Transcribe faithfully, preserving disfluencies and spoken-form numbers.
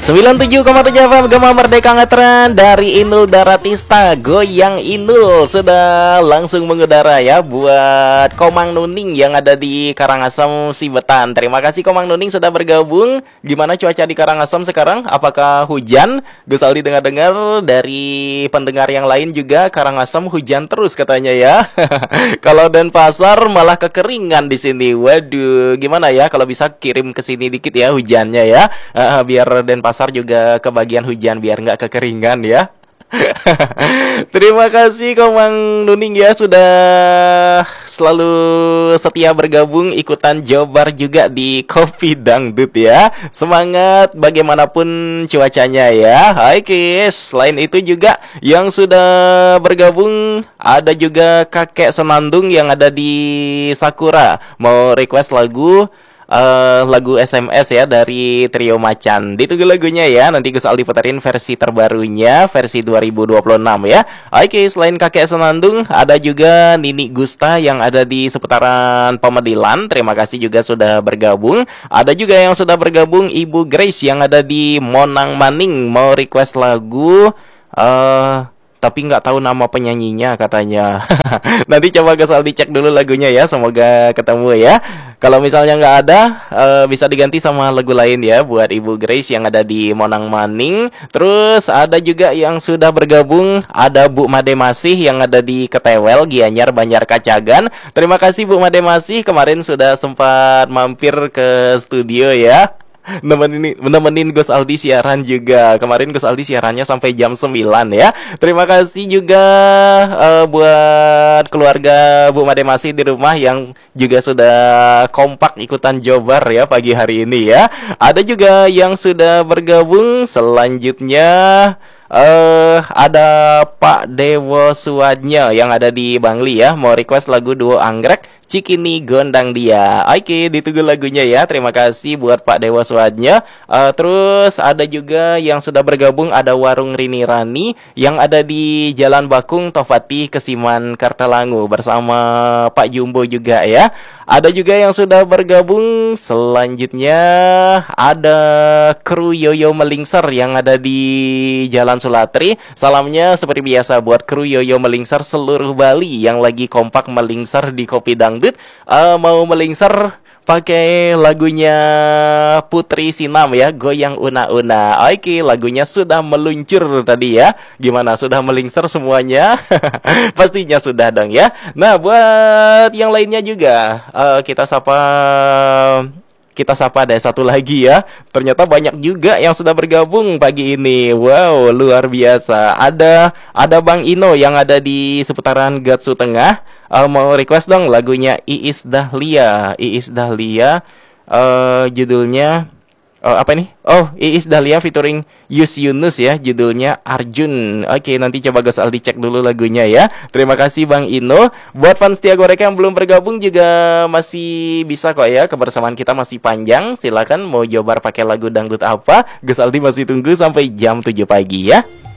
sembilan puluh tujuh koma tujuh F M Gema Merdeka Ngetren dari Inul Daratista. Goyang Inul sudah langsung mengudara ya buat Komang Nuning yang ada di Karangasem Sibetan. Terima kasih Komang Nuning sudah bergabung. Gimana cuaca di Karangasem sekarang? Apakah hujan? Gus Aldi dengar-dengar dari pendengar yang lain juga Karangasem hujan terus katanya ya. Kalau Denpasar malah kekeringan di sini. Waduh, gimana ya kalau bisa kirim ke sini dikit ya hujannya ya. Uh, biar Denpasar juga kebagian hujan biar nggak kekeringan ya. Terima kasih Komang Nuning ya sudah selalu setia bergabung ikutan jobar juga di Kopi Dangdut ya. Semangat bagaimanapun cuacanya ya. Oke, selain itu juga yang sudah bergabung ada juga Kakek Senandung yang ada di Sakura mau request lagu Uh, lagu S M S ya dari Trio Macan. Ditunggu lagunya ya. Nanti Gus Aldi puterin versi terbarunya, versi dua ribu dua puluh enam ya. Oke, selain Kakek Senandung ada juga Nini Gusta yang ada di seputaran Pemedilan. Terima kasih juga sudah bergabung. Ada juga yang sudah bergabung Ibu Grace yang ada di Monang Maning mau request lagu uh, tapi nggak tahu nama penyanyinya katanya. Nanti coba Gus Aldi cek dulu lagunya ya. Semoga ketemu ya. Kalau misalnya nggak ada, uh, bisa diganti sama lagu lain ya buat Ibu Grace yang ada di Monang Maning. Terus ada juga yang sudah bergabung, ada Bu Made Masih yang ada di Ketewel, Gianyar, Banjar Kacagan. Terima kasih Bu Made Masih, kemarin sudah sempat mampir ke studio ya. Nemenin, nemenin Gus Aldi siaran juga. Kemarin Gus Aldi siarannya sampai jam sembilan ya. Terima kasih juga uh, buat keluarga Bu Made Masih di rumah yang juga sudah kompak ikutan jobar ya pagi hari ini ya. Ada juga yang sudah bergabung. Selanjutnya Uh, ada Pak Dewo Suwadnya yang ada di Bangli ya. Mau request lagu duo Anggrek Cikini Gondang Dia. Oke, ditunggu lagunya ya. Terima kasih buat Pak Dewo Suwadnya. uh, Terus ada juga yang sudah bergabung, ada Warung Rini Rani yang ada di Jalan Bakung Tofati Kesiman Kartalangu bersama Pak Jumbo juga ya. Ada juga yang sudah bergabung. Selanjutnya ada kru Yoyo Melingser yang ada di Jalan Sulatri. Salamnya seperti biasa buat kru Yoyo Melingser seluruh Bali yang lagi kompak melingser di Kopi Dangdut. uh, Mau melingser pakai lagunya Putri Sinam ya, Goyang Una-Una. Oke, lagunya sudah meluncur tadi ya. Gimana, sudah melingser semuanya? Pastinya sudah dong ya. Nah, buat yang lainnya juga uh, kita sapa Kita sapa ada satu lagi ya. Ternyata banyak juga yang sudah bergabung pagi ini. Wow, luar biasa. Ada ada Bang Ino yang ada di seputaran Gatsu Tengah. Uh, mau request dong lagunya Iis Dahlia. Iis Dahlia. Uh, judulnya oh, apa nih? Oh, Iis Dahlia featuring Yus Yunus ya. Judulnya Arjun. Oke, nanti coba Gus Aldi cek dulu lagunya ya. Terima kasih Bang Ino. Buat fans Setia Gorek yang belum bergabung juga masih bisa kok ya. Kebersamaan kita masih panjang. Silakan mau jobar pakai lagu dangdut apa. Gus Aldi masih tunggu sampai jam tujuh pagi ya.